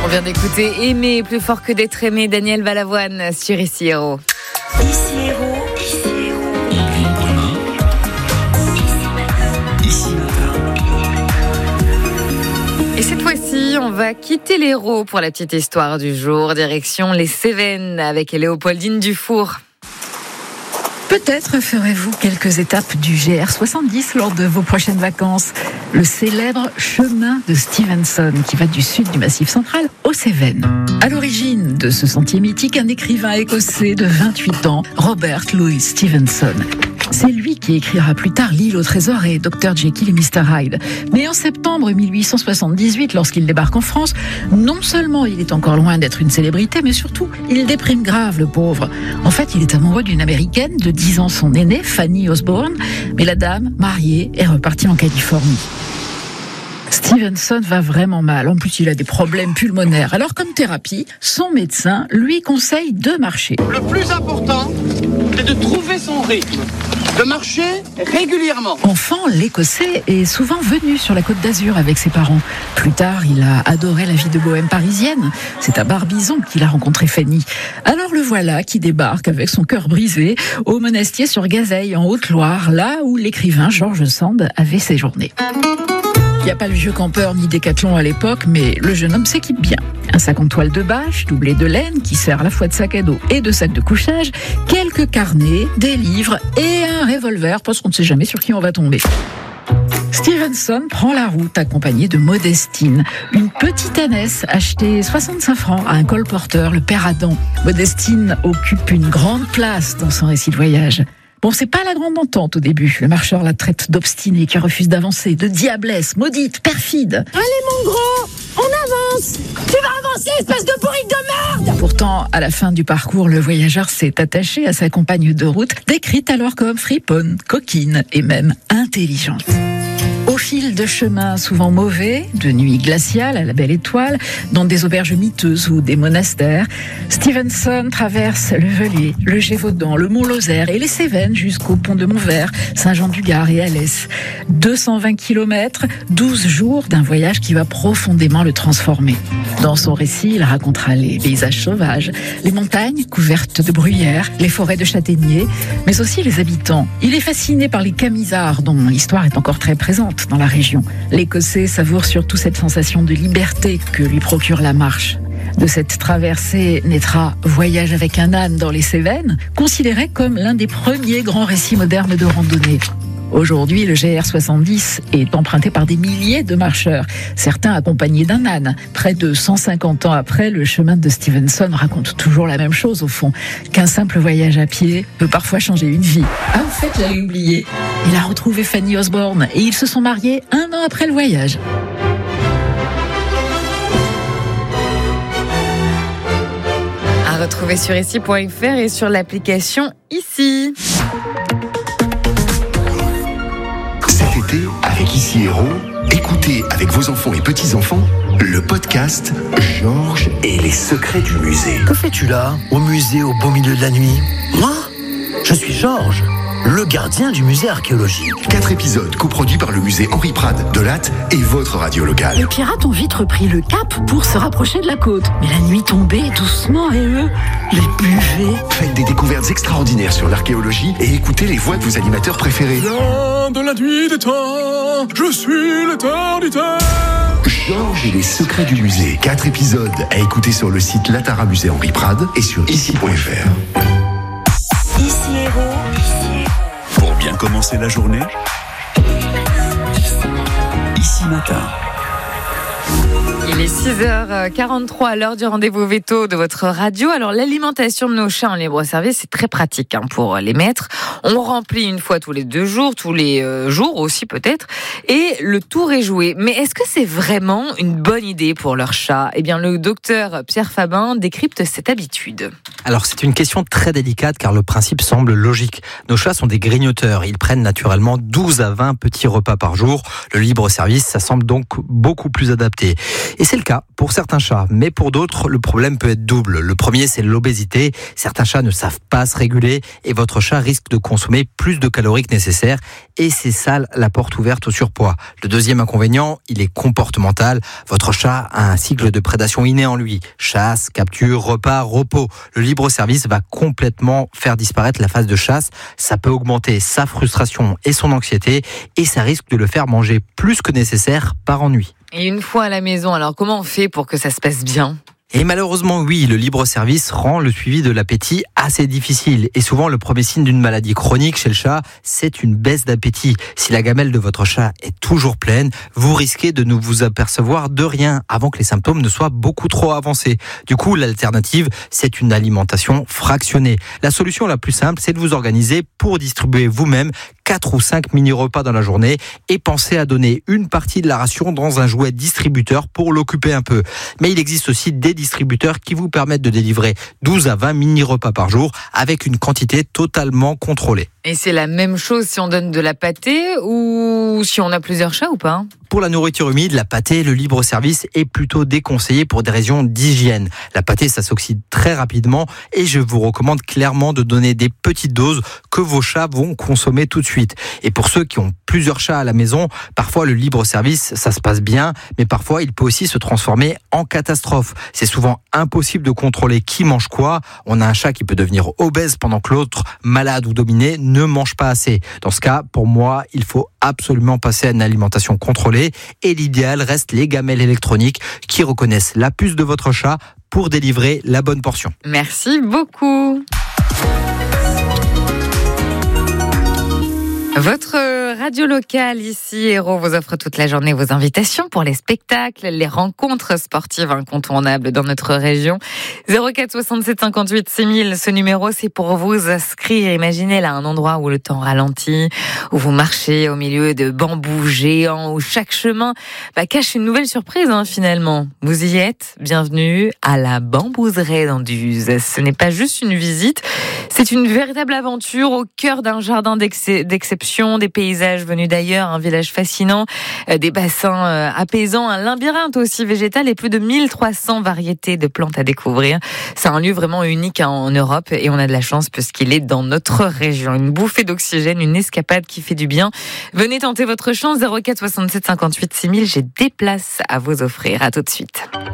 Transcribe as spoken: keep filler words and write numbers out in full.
On vient d'écouter Aimer plus fort que d'être aimé, Daniel Balavoine sur Ici Héros. Ici Héros, Ici Héros. Ici Matin. Et cette fois-ci, on va quitter l'Hérault pour la petite histoire du jour. Direction les Cévennes avec Léopoldine Dufour. Peut-être ferez-vous quelques étapes du G R soixante-dix lors de vos prochaines vacances. Le célèbre chemin de Stevenson qui va du sud du Massif central aux Cévennes. À l'origine de ce sentier mythique, un écrivain écossais de vingt-huit ans, Robert Louis Stevenson. C'est lui qui écrira plus tard L'île au trésor et docteur Jekyll et mister Hyde. Mais en septembre mille huit cent soixante-dix-huit, lorsqu'il débarque en France, non seulement il est encore loin d'être une célébrité, mais surtout, il déprime grave, le pauvre. En fait, il est amoureux d'une américaine de dix ans, son aînée, Fanny Osborne, mais la dame, mariée, est repartie en Californie. Stevenson va vraiment mal. En plus, il a des problèmes pulmonaires. Alors, comme thérapie, son médecin lui conseille de marcher. Le plus important, c'est de trouver son rythme, de marcher régulièrement. Enfant, l'Écossais est souvent venu sur la Côte d'Azur avec ses parents. Plus tard, il a adoré la vie de bohème parisienne. C'est à Barbizon qu'il a rencontré Fanny. Alors le voilà qui débarque avec son cœur brisé au monastier sur Gazeille, en Haute-Loire, là où l'écrivain George Sand avait séjourné. Il n'y a pas le vieux campeur ni Décathlon à l'époque, mais le jeune homme s'équipe bien. Un sac en toile de bâche, doublé de laine, qui sert à la fois de sac à dos et de sac de couchage, quelques carnets, des livres et un revolver, parce qu'on ne sait jamais sur qui on va tomber. Stevenson prend la route accompagné de Modestine, une petite ânesse achetée soixante-cinq francs à un colporteur, le père Adam. Modestine occupe une grande place dans son récit de voyage. Bon, c'est pas la grande entente au début. Le marcheur la traite d'obstinée qui refuse d'avancer, de diablesse, maudite, perfide. Allez mon gros, on avance. Tu vas avancer, espèce de bourrique de merde. Pourtant, à la fin du parcours, le voyageur s'est attaché à sa compagne de route, décrite alors comme friponne, coquine et même intelligente. Au fil de chemins souvent mauvais, de nuits glaciales à la belle étoile, dans des auberges miteuses ou des monastères, Stevenson traverse le Velay, le Gévaudan, le Mont-Lozère et les Cévennes jusqu'au pont de Montvert, Saint-Jean-du-Gard et Alès. deux cent vingt kilomètres, douze jours d'un voyage qui va profondément le transformer. Dans son récit, il racontera les paysages sauvages, les montagnes couvertes de bruyères, les forêts de châtaigniers, mais aussi les habitants. Il est fasciné par les Camisards, dont l'histoire est encore très présente dans la région. L'Écossais savoure surtout cette sensation de liberté que lui procure la marche. De cette traversée naîtra Voyage avec un âne dans les Cévennes, considéré comme l'un des premiers grands récits modernes de randonnée. Aujourd'hui, le G R soixante-dix est emprunté par des milliers de marcheurs, certains accompagnés d'un âne. Près de cent cinquante ans après, le chemin de Stevenson raconte toujours la même chose au fond, qu'un simple voyage à pied peut parfois changer une vie. Ah, en fait, j'avais oublié. Il a retrouvé Fanny Osborne et ils se sont mariés un an après le voyage. À retrouver sur ici point f r et sur l'application Ici. Cet été, avec Ici Héros, écoutez avec vos enfants et petits-enfants le podcast Georges et les secrets du musée. Que fais-tu là, au musée au beau milieu de la nuit? Moi, je suis Georges, le gardien du musée archéologique. Quatre épisodes coproduits par le musée Henri Prade de Latte et votre radio locale. Les pirates ont vite repris le cap pour se rapprocher de la côte. Mais la nuit tombait doucement et eux, les buvaient. Faites des découvertes extraordinaires sur l'archéologie et écoutez les voix de vos animateurs préférés. Viens de la nuit des temps, je suis l'éternité. Georges et les secrets du musée. Quatre épisodes à écouter sur le site Latara Musée Henri Prade et sur ici point f r. Ici Héros, Ici Héros. Pour bien commencer la journée, Ici Matin. Il est six heures quarante-trois à l'heure du rendez-vous veto de votre radio. Alors, l'alimentation de nos chats en libre-service, c'est très pratique hein, pour les mettre. On remplit une fois tous les deux jours, tous les euh, jours aussi peut-être, et le tour est joué. Mais est-ce que c'est vraiment une bonne idée pour leur chat ? Eh bien, le docteur Pierre Fabin décrypte cette habitude. Alors, c'est une question très délicate car le principe semble logique. Nos chats sont des grignoteurs. Ils prennent naturellement douze à vingt petits repas par jour. Le libre-service, ça semble donc beaucoup plus adapté. Et c'est le cas pour certains chats, mais pour d'autres, le problème peut être double. Le premier, c'est l'obésité. Certains chats ne savent pas se réguler et votre chat risque de consommer plus de calories que nécessaire. Et c'est ça la porte ouverte au surpoids. Le deuxième inconvénient, il est comportemental. Votre chat a un cycle de prédation inné en lui. Chasse, capture, repas, repos. Le libre-service va complètement faire disparaître la phase de chasse. Ça peut augmenter sa frustration et son anxiété et ça risque de le faire manger plus que nécessaire par ennui. Et une fois à la maison, alors comment on fait pour que ça se passe bien ? Et malheureusement, oui, le libre-service rend le suivi de l'appétit assez difficile. Et souvent, le premier signe d'une maladie chronique chez le chat, c'est une baisse d'appétit. Si la gamelle de votre chat est toujours pleine, vous risquez de ne vous apercevoir de rien avant que les symptômes ne soient beaucoup trop avancés. Du coup, l'alternative, c'est une alimentation fractionnée. La solution la plus simple, c'est de vous organiser pour distribuer vous-même quatre ou cinq mini-repas dans la journée et pensez à donner une partie de la ration dans un jouet distributeur pour l'occuper un peu. Mais il existe aussi des distributeurs qui vous permettent de délivrer douze à vingt mini-repas par jour avec une quantité totalement contrôlée. Et c'est la même chose si on donne de la pâtée ou si on a plusieurs chats ou pas ? Pour la nourriture humide, la pâtée, le libre-service est plutôt déconseillé pour des raisons d'hygiène. La pâtée, ça s'oxyde très rapidement et je vous recommande clairement de donner des petites doses que vos chats vont consommer tout de suite. Et pour ceux qui ont plusieurs chats à la maison, parfois le libre-service, ça se passe bien, mais parfois il peut aussi se transformer en catastrophe. C'est souvent impossible de contrôler qui mange quoi. On a un chat qui peut devenir obèse pendant que l'autre, malade ou dominé, ne mange pas assez. Dans ce cas, pour moi, il faut absolument passer à une alimentation contrôlée et l'idéal reste les gamelles électroniques qui reconnaissent la puce de votre chat pour délivrer la bonne portion. Merci beaucoup. Votre radio locale ici, Héros, vous offre toute la journée vos invitations pour les spectacles, les rencontres sportives incontournables dans notre région. zéro quatre soixante-sept cinquante-huit six mille, ce numéro, c'est pour vous inscrire. Imaginez là un endroit où le temps ralentit, où vous marchez au milieu de bambous géants, où chaque chemin bah, cache une nouvelle surprise hein, finalement. Vous y êtes, bienvenue à la Bambouseraie d'Anduze. Ce n'est pas juste une visite, c'est une véritable aventure au cœur d'un jardin d'ex- d'exception. Des paysages venus d'ailleurs, un village fascinant, des bassins apaisants, un labyrinthe aussi végétal et plus de mille trois cents variétés de plantes à découvrir. C'est un lieu vraiment unique en Europe et on a de la chance puisqu'il est dans notre région. Une bouffée d'oxygène, une escapade qui fait du bien. Venez tenter votre chance, zéro quatre soixante-sept cinquante-huit six mille, j'ai des places à vous offrir. À tout de suite.